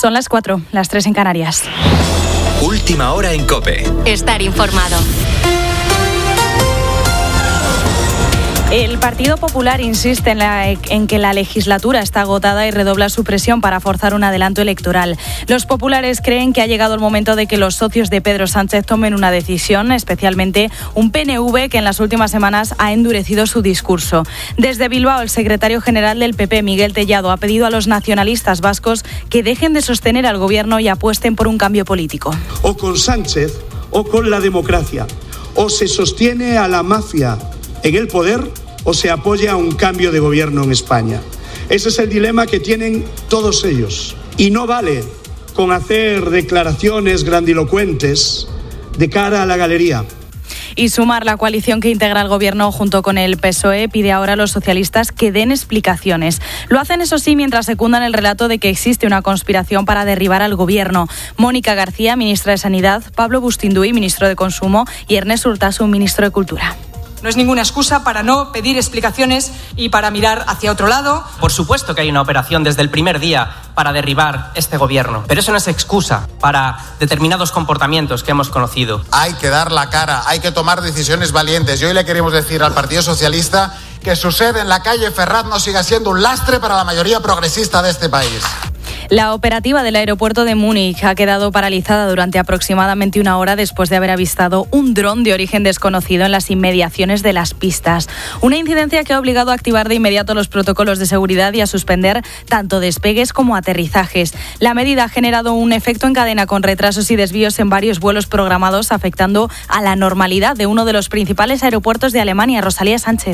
Son las 4, las 3 en Canarias. Última hora en COPE. Estar informado. El Partido Popular insiste en que la legislatura está agotada y redobla su presión para forzar un adelanto electoral. Los populares creen que ha llegado el momento de que los socios de Pedro Sánchez tomen una decisión, especialmente un PNV que en las últimas semanas ha endurecido su discurso. Desde Bilbao, el secretario general del PP, Miguel Tellado, ha pedido a los nacionalistas vascos que dejen de sostener al gobierno y apuesten por un cambio político. O con Sánchez o con la democracia. O se sostiene a la mafia en el poder o se apoya a un cambio de gobierno en España. Ese es el dilema que tienen todos ellos. Y no vale con hacer declaraciones grandilocuentes de cara a la galería. Y Sumar, la coalición que integra el gobierno junto con el PSOE, pide ahora a los socialistas que den explicaciones. Lo hacen, eso sí, mientras secundan el relato de que existe una conspiración para derribar al gobierno. Mónica García, ministra de Sanidad, Pablo Bustinduy, ministro de Consumo, y Ernest Urtasun, ministro de Cultura. No es ninguna excusa para no pedir explicaciones y para mirar hacia otro lado. Por supuesto que hay una operación desde el primer día para derribar este gobierno, pero eso no es excusa para determinados comportamientos que hemos conocido. Hay que dar la cara, hay que tomar decisiones valientes. Y hoy le queremos decir al Partido Socialista que su sede en la calle Ferraz no siga siendo un lastre para la mayoría progresista de este país. La operativa del aeropuerto de Múnich ha quedado paralizada durante aproximadamente una hora después de haber avistado un dron de origen desconocido en las inmediaciones de las pistas. Una incidencia que ha obligado a activar de inmediato los protocolos de seguridad y a suspender tanto despegues como aterrizajes. La medida ha generado un efecto en cadena con retrasos y desvíos en varios vuelos programados, afectando a la normalidad de uno de los principales aeropuertos de Alemania. Rosalía Sánchez.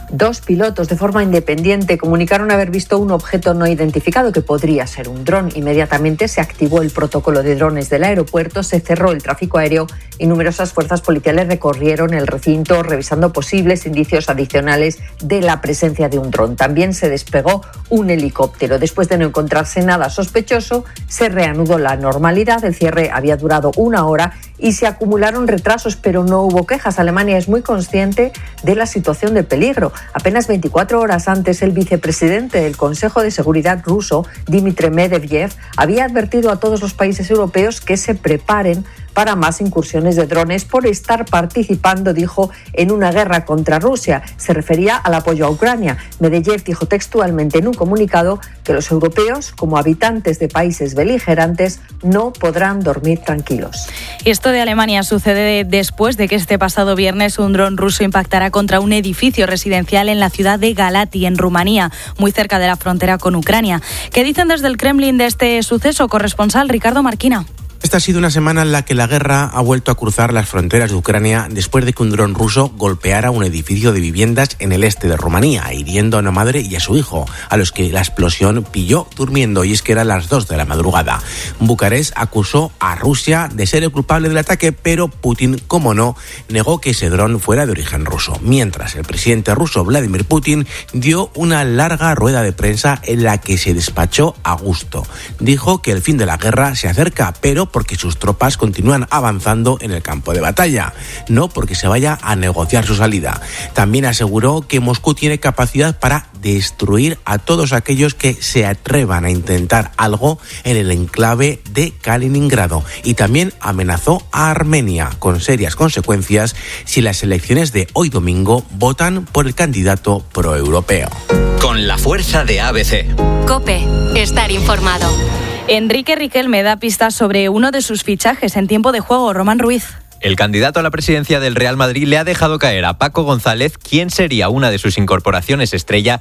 2 pilotos de forma independiente comunicaron haber visto un objeto no identificado que podría ser un dron. Inmediatamente se activó el protocolo de drones del aeropuerto, se cerró el tráfico aéreo y numerosas fuerzas policiales recorrieron el recinto revisando posibles indicios adicionales de la presencia de un dron. También se despegó un helicóptero. Después de no encontrarse nada sospechoso, se reanudó la normalidad. El cierre había durado una hora y se acumularon retrasos, pero no hubo quejas. Alemania es muy consciente de la situación de peligro. Apenas 24 horas antes, el vicepresidente del Consejo de Seguridad ruso, Dmitry Medvedev, había advertido a todos los países europeos que se preparen para más incursiones de drones por estar participando, dijo, en una guerra contra Rusia. Se refería al apoyo a Ucrania. Medvedev dijo textualmente en un comunicado que los europeos, como habitantes de países beligerantes, no podrán dormir tranquilos. Y esto de Alemania sucede después de que este pasado viernes un dron ruso impactara contra un edificio residencial en la ciudad de Galati, en Rumanía, muy cerca de la frontera con Ucrania. ¿Qué dicen desde el Kremlin de este suceso? Corresponsal Ricardo Marquina. Esta ha sido una semana en la que la guerra ha vuelto a cruzar las fronteras de Ucrania después de que un dron ruso golpeara un edificio de viviendas en el este de Rumanía, hiriendo a una madre y a su hijo, a los que la explosión pilló durmiendo, y es que eran las 2 de la madrugada. Bucarest acusó a Rusia de ser el culpable del ataque, pero Putin, como no, negó que ese dron fuera de origen ruso. Mientras, el presidente ruso Vladimir Putin dio una larga rueda de prensa en la que se despachó a gusto. Dijo que el fin de la guerra se acerca, pero porque sus tropas continúan avanzando en el campo de batalla, no porque se vaya a negociar su salida. También aseguró que Moscú tiene capacidad para destruir a todos aquellos que se atrevan a intentar algo en el enclave de Kaliningrado, y también amenazó a Armenia con serias consecuencias si las elecciones de hoy domingo votan por el candidato proeuropeo. Con la fuerza de ABC. COPE. Estar informado. Enrique Riquelme da pistas sobre uno de sus fichajes en tiempo de juego. Román Ruiz. El candidato a la presidencia del Real Madrid le ha dejado caer a Paco González, quien sería una de sus incorporaciones estrella